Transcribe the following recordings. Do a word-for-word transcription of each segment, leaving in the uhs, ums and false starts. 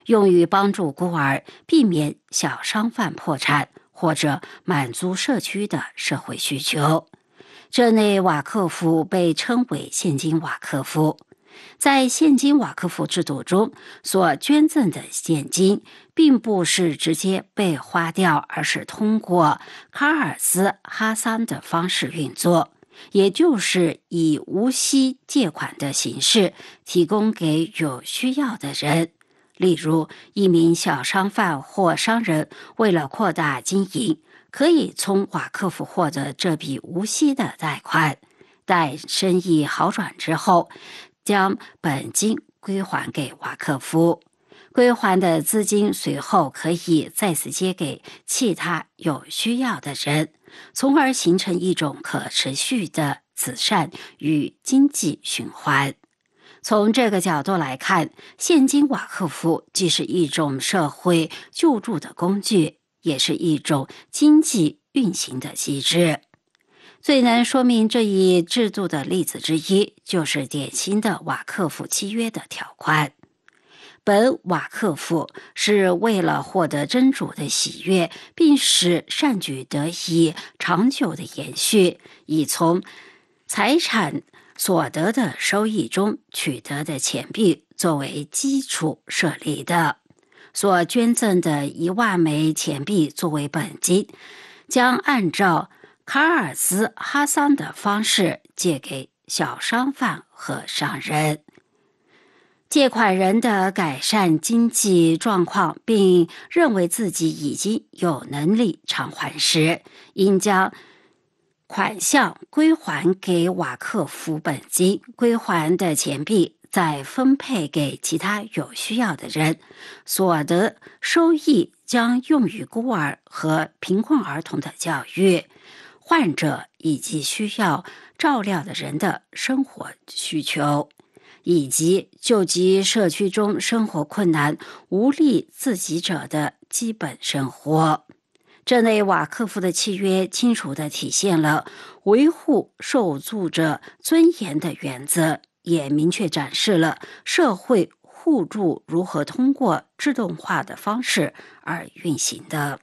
用于帮助孤儿避免小商贩破产，或者满足社区的社会需求。这类瓦克夫被称为现金瓦克夫。在现金瓦克夫制度中，所捐赠的现金并不是直接被花掉，而是通过卡尔斯哈桑的方式运作，也就是以无息借款的形式提供给有需要的人。例如，一名小商贩或商人为了扩大经营，可以从瓦克夫获得这笔无息的贷款，待生意好转之后，将本金归还给瓦克夫。归还的资金随后可以再次借给其他有需要的人，从而形成一种可持续的慈善与经济循环。从这个角度来看，现金瓦克夫既是一种社会救助的工具，也是一种经济运行的机制。最能说明这一制度的例子之一，就是典型的瓦克夫契约的条款。本瓦克夫是为了获得真主的喜悦，并使善举得以长久的延续，以从财产所得的收益中取得的钱币作为基础设立的。所捐赠的一万枚钱币作为本金，将按照卡尔斯哈桑的方式借给小商贩和商人。借款人的改善经济状况，并认为自己已经有能力偿还时，应将款项归还给瓦克夫本金，归还的钱币再分配给其他有需要的人，所得收益将用于孤儿和贫困儿童的教育、患者以及需要照料的人的生活需求，以及救济社区中生活困难、无力自给者的基本生活。这类瓦克夫的契约清楚地体现了维护受助者尊严的原则，也明确展示了社会互助如何通过制度化的方式而运行的。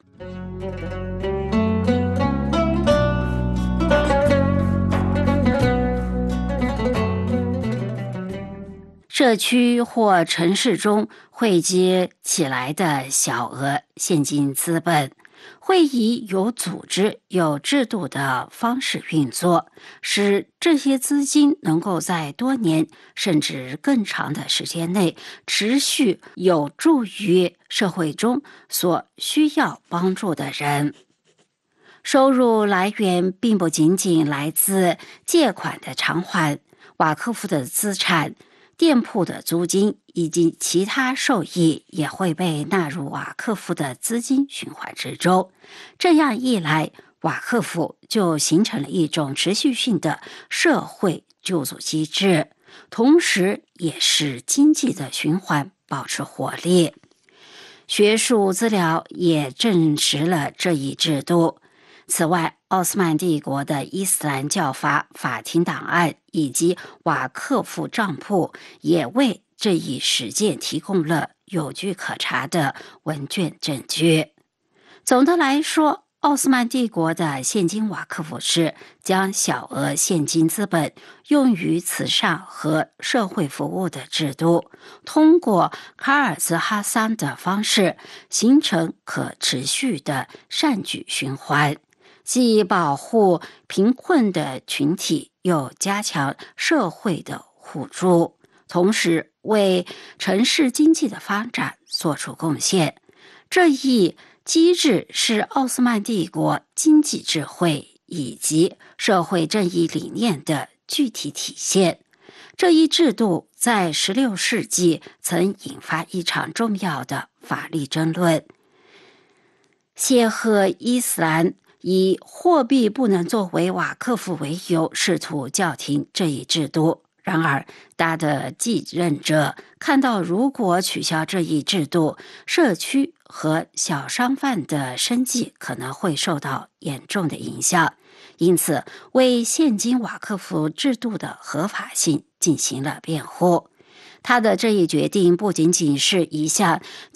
社区或城市中汇集起来的小额现金资本，会以有组织、有制度的方式运作，使这些资金能够在多年甚至更长的时间内持续有助于社会中所需要帮助的人。收入来源并不仅仅来自借款的偿还，瓦克夫的资产、店铺的租金以及其他收益也会被纳入瓦克夫的资金循环之中。这样一来，瓦克夫就形成了一种持续性的社会救助机制，同时也使经济的循环保持活力。学术资料也证实了这一制度。此外，奥斯曼帝国的伊斯兰教法法庭档案以及瓦克夫账簿也为这一实践提供了有据可查的文卷证据。总的来说，奥斯曼帝国的现金瓦克夫是将小额现金资本用于慈善和社会服务的制度，通过卡尔兹哈桑的方式形成可持续的善举循环，既保护贫困的群体，又加强社会的互助，同时为城市经济的发展做出贡献。这一机制是奥斯曼帝国经济智慧以及社会正义理念的具体体现。这一制度在十六世纪曾引发一场重要的法律争论。谢赫伊斯兰以货币不能作为瓦克夫为由，试图叫停这一制度。然而，他的继任者看到，如果取消这一制度，社区和小商贩的生计可能会受到严重的影响，因此为现金瓦克夫制度的合法性进行了辩护。他的这一决定不仅仅是一项